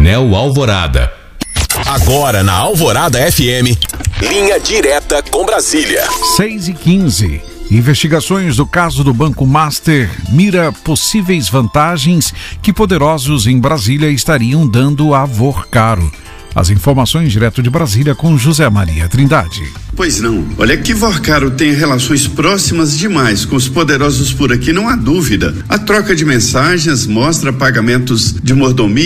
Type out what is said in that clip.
Coronel Alvorada. Agora na Alvorada FM, linha direta com Brasília. 6h15. Investigações do caso do Banco Master mira possíveis vantagens que poderosos em Brasília estariam dando a Vorcaro. As informações direto de Brasília com José Maria Trindade. Pois não. Olha que Vorcaro tem relações próximas demais com os poderosos por aqui, não há dúvida. A troca de mensagens mostra pagamentos de mordomia